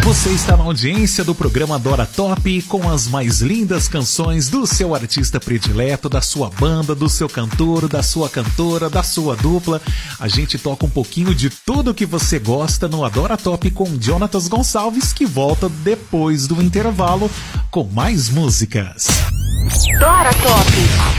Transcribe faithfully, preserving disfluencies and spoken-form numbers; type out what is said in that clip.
Você está na audiência do programa Dora Top com as mais lindas canções do seu artista predileto, da sua banda, do seu cantor, da sua cantora, da sua dupla. A gente toca um pouquinho de tudo que você gosta no Adora Top com Jonatas Gonçalves, que volta depois do intervalo com mais músicas. Dora Top.